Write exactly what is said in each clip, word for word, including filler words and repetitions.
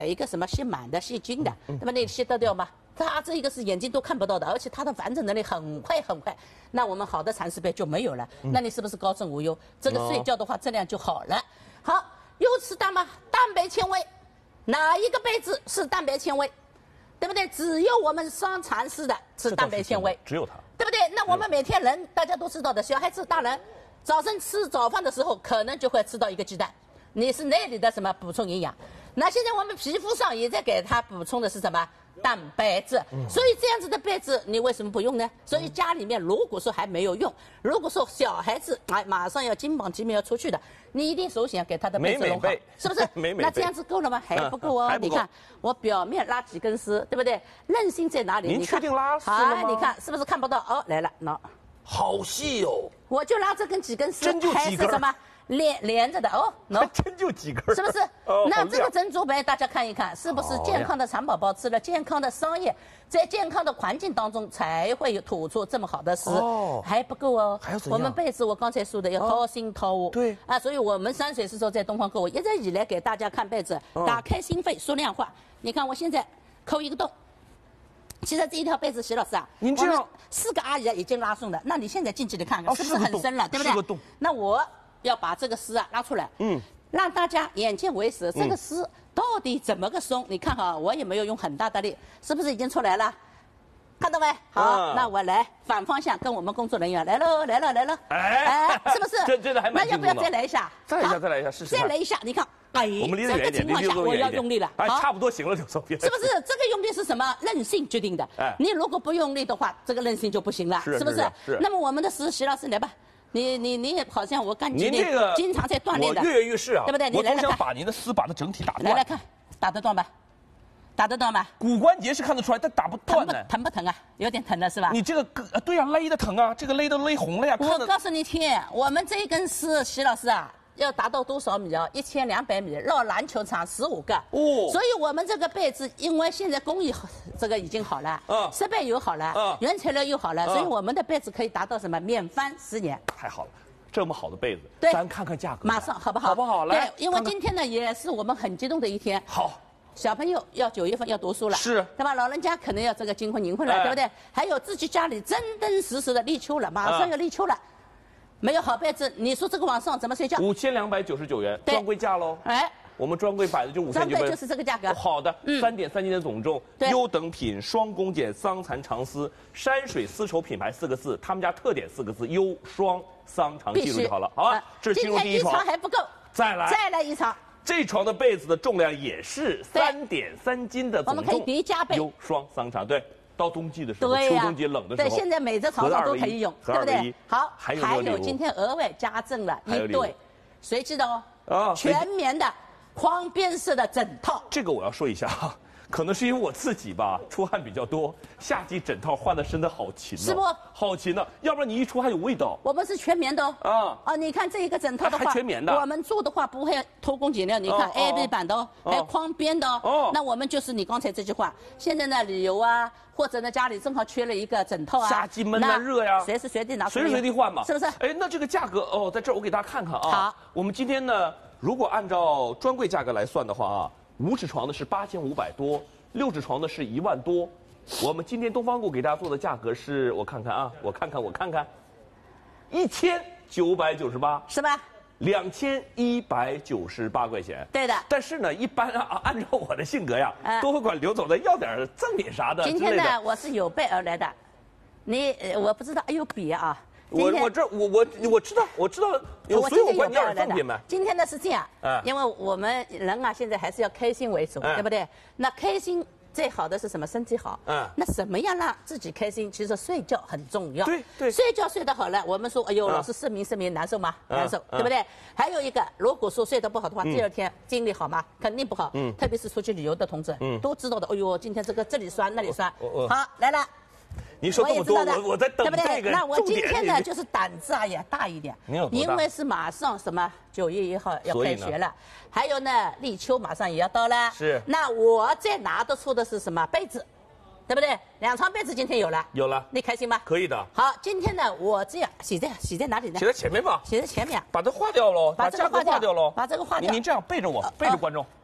一个什么吸螨的、细菌的，对吧？你吸得掉吗？它这一个是眼睛都看不到的，而且它的繁殖能力很快很快。那我们好的蚕丝被就没有了，那你是不是高枕无忧？这个睡觉的话质量就好了。好，优质蛋白蛋白纤维，哪一个被子是蛋白纤维？对不对？只有我们双蚕丝的是蛋白纤维， 只有它， 对不对？那我们每天人大家都知道的，小孩子、大人早晨吃早饭的时候，可能就会吃到一个鸡蛋，你是那里的什么补充营养？那现在我们皮肤上也在给它补充的是什么蛋白质？嗯、所以这样子的被子你为什么不用呢？所以家里面如果说还没有用，如果说小孩子哎马上要金榜题名要出去的，你一定首先给他的被子弄好，是不是？ 美美那这样子够了吗？还不够哦。嗯、你看我表面拉几根丝，对不对？韧性在哪里？ 您确定拉丝了吗？ 你看是不是看不到？哦，来了，喏， 好细哦。 我就拉这根几根丝， 真就几根， 还是什么？连连着的哦， 还真就几根， 是不是？哦、那这个珍珠白大家看一看，是不是健康的蚕宝宝吃了健康的桑叶，在健康的环境当中才会有吐出这么好的丝？哦，还不够哦， 还要怎样？ 我们被子我刚才说的要掏心掏窝， 对啊，所以我们山水是说在东方购物一直以来给大家看被子，哦、打开心扉说亮话。你看我现在抠一个洞。其实这一条被子，徐老师啊， 您这样四个阿姨已经拉松了，那你现在进去的看看，是不是很深了，对不对？ 是个洞。 那我要把这个丝啊拉出来，嗯，让大家眼见为实，这个丝到底怎么个松？你看哈，我也没有用很大的力，是不是已经出来了？看到没？好，啊、那我来反方向跟我们工作人员来喽，来了来了， 哎哎，是不是？ 这真的还蛮那要不要再来一下？ 再来一下，再来一下，试试。 再来一下，你看。哎， 我们离得远一点， 这个情况下我要用力了， 哎，差不多行了，刘总， 是不是？这个用力是什么？韧性决定的。哎，你如果不用力的话，这个韧性就不行了， 是不是？ 是。 那么我们的实习老师来吧，你你你也好像我感觉您这个经常在锻炼的， 我跃跃欲试啊， 对不对？ 我总想把您的丝把它整体打断。 来来看，打得断吧？打得断吧？ 骨关节是看得出来，但打不断呢。 疼不疼啊？有点疼了是吧？ 你这个对呀，勒的疼啊，这个勒都勒红了呀。 我告诉你听，我们这一根丝，徐老师啊。要达到多少米啊？一千两百米，绕篮球场十五个。哦，所以我们这个被子，因为现在工艺这个已经好了，嗯，设备又好了，嗯，原材料又好了，所以我们的被子可以达到什么？免翻十年。 太好了，这么好的被子， 对， 咱看看价格， 马上好不好？ 好不好？来， 对，因为今天呢也是我们很激动的一天。 好， 小朋友要九月份要读书了， 是， 对吧？老人家可能要这个金婚银婚了，对不对？还有自己家里真真实实的立秋了，马上要立秋了。没有好被子，你说这个晚上怎么睡觉？ 五千两百九十九元，专柜价喽。 哎， 我们专柜摆的就五千九百， 专柜就是这个价格。 好的，三点三斤的总重，优等品双工剪桑蚕长丝，山水丝绸品牌四个字，他们家特点四个字，优双桑长，记住就好了。好啊，这是进入第一床， 今天一床还不够， 再来， 再来一床。 这床的被子的重量也是三点三斤的总重， 我们可以叠加被， 优双桑长，对。到冬季的时候，秋冬季冷的时候， 对，现在每只床上都可以用，对不对？好， 还有还有今天额外加赠了一对，谁记得哦？啊，全棉的框边式的枕套。 这个我要说一下哈，可能是因为我自己吧，出汗比较多，夏季枕套换的真的好勤哦， 是不？ 好勤呢，要不然你一出汗有味道。 我们是全棉的哦。啊啊，你看这一个枕套的话， 还全棉的， 我们做的话不会偷工减料。你看 A B 版的哦，还有框边的哦。那我们就是你刚才这句话，现在呢旅游啊。或者呢，家里正好缺了一个枕头啊， 夏季闷啊热呀， 随时随地拿出来， 随时随地换嘛， 是不是？ 哎，那这个价格哦，在这儿我给大家看看啊。 好， 我们今天呢，如果按照专柜价格来算的话啊，五指床的是八千五百多，六指床的是一万多。我们今天东方顾给大家做的价格是，我看看啊，我看看我看看，一千九百九十八， 是吧？ 两千一百九十八块钱， 对的。 但是呢，一般啊，按照我的性格呀，呃、都会管刘总的要点赠品啥的。 今天呢，我是有备而来的，你我不知道，哎呦别啊！ 我我这我我我知道我知道， 我所以我管你要赠品嘛。 今天呢是这样，嗯，因为我们人啊，现在还是要开心为主，嗯、对不对？那开心。最好的是什么？身体好。嗯。那什么样让自己开心？其实睡觉很重要。 对对。 睡觉睡得好了，我们说，哎呦，老是失眠失眠难受吗？难受，对不对？还有一个，如果说睡得不好的话，第二天精力好吗？肯定不好。嗯。特别是出去旅游的同志，嗯，都知道的。哎呦，今天这个这里酸那里酸。好，来了。 你说这么多，我我在等这个重点。 对不对？那我今天呢，就是胆子啊也大一点，因为是马上什么九月一号要开学了，还有呢立秋马上也要到了。 是。 那我再拿得出的是什么被子，对不对？两床被子今天有了。 有了。 你开心吗？ 可以的。 好，今天呢，我这样写在写在哪里呢？ 写在前面吧。 写在前面。 把它划掉喽， 把这个划掉喽。 把这个划掉。 您这样背着我，背着观众。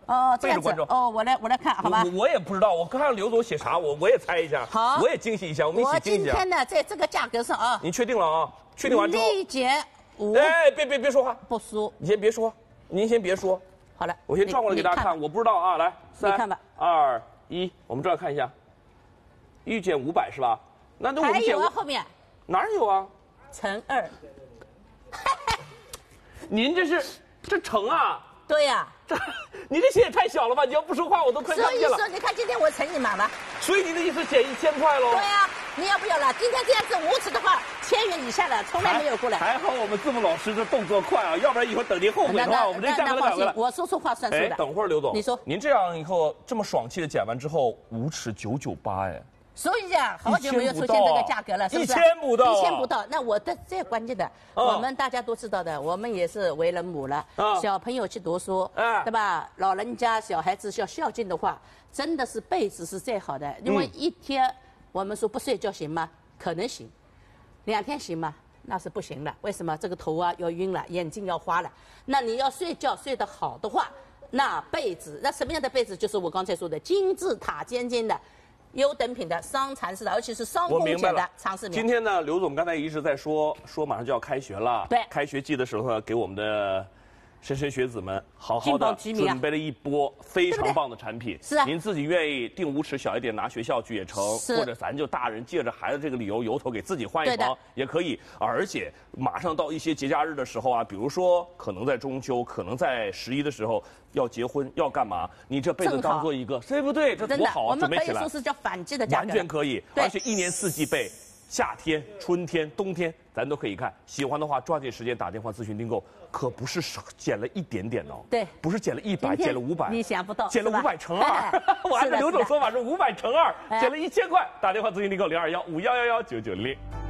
哦，这样子背着观众。 哦，我来我来看，好吧？ 我我也不知道，我看看刘总写啥，我我也猜一下。 好， 我也惊喜一下，我们一我起惊喜一下。 今天呢，在这个价格上啊， 您确定了啊？确定完之后， 立减五， 哎，别别别说话， 不输。 你先别说，您先别说。 好了， 我先转过来给大家看，我不知道啊，来，三、二、一，我们这儿看一下，预减五百是吧？那那我还们减有啊，后面哪儿有啊？ 乘二。 您这是这乘啊？ 对呀、 这你这写也太小了吧？你要不说话，我都快看所以不见了。 说，你看今天我乘你满了。 所以您的意思减一千块喽？ 对呀、你要不要了？今天这样子无耻的话，千元以下的从来没有过来。 还好我们字幕老师这动作快啊，要不然一会儿等您后悔的话，我们这价格都放心改回来，。 我说出话算数哎， 的。 等会儿刘总， 你说， 您这样以后这么爽气的减完之后，五尺九九八哎。 所以讲，好久没有出现这个价格了，是不是？ 一千不到啊一千不到。那我的最关键的， 哦我们大家都知道的，我们也是为人母了， 啊小朋友去读书， 哎对吧？老人家小孩子要孝敬的话，真的是被子是最好的，因为一天我们说不睡觉行吗？可能行，两天行吗？那是不行了。为什么？这个头啊要晕了，眼睛要花了。那你要睡觉睡得好的话，那被子，那什么样的被子？就是我刚才说的金字塔尖尖的。优等品的双蚕丝的，而且是双我工剪的明白了。 长丝棉。 今天呢，刘总刚才一直在说，说马上就要开学了。 对开学季的时候呢，给我们的莘莘学子们好好金的榜题名啊准备了一波非常棒的产品。 是啊您自己愿意定五尺小一点拿学校去也成， 是或者咱就大人借着孩子这个理由由头给自己换一对的房也可以。而且马上到一些节假日的时候啊，比如说可能在中秋，可能在十一的时候要结婚要干嘛，你这被子正好当做一个，对不对？这真的， 多好啊！ 我们准备起来可以说。是叫反季的价格。 完全可以， 对而且一年四季备，夏天、春天、冬天咱都可以看。喜欢的话，抓紧时间打电话咨询订购，可不是少减了一点点哦。 对不是减了一百， 今天减了五百， 你想不到减了是吧五百乘二。我按照是的是的刘总说法是五百乘二， 哎减了一千块。打电话咨询订购零二幺五幺幺幺九九零。